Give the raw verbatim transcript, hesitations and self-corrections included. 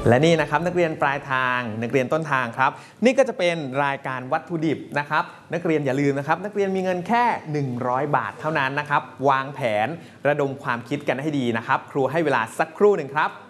และนี่นะครับนักเรียนปลายทางนักเรียนต้นทางครับนี่ก็จะเป็นรายการวัตถุดิบนะครับนักเรียนอย่าลืมนะครับนักเรียนมีเงินแค่หนึ่งร้อยบาทเท่านั้นนะครับวางแผนระดมความคิดกันให้ดีนะครับครูให้เวลาสักครู่หนึ่งครับ